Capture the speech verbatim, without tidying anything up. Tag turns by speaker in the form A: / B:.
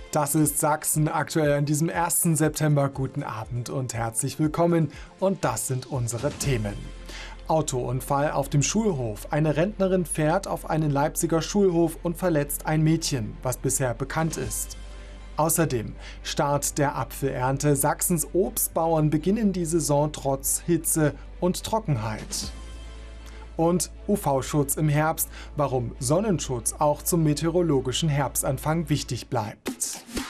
A: Das ist Sachsen aktuell an diesem ersten September. Guten Abend und herzlich willkommen. Und das sind unsere Themen. Autounfall auf dem Schulhof. Eine Rentnerin fährt auf einen Leipziger Schulhof und verletzt ein Mädchen, was bisher bekannt ist. Außerdem Start der Apfelernte. Sachsens Obstbauern beginnen die Saison trotz Hitze und Trockenheit. Und U V-Schutz im Herbst, warum Sonnenschutz auch zum meteorologischen Herbstanfang wichtig bleibt.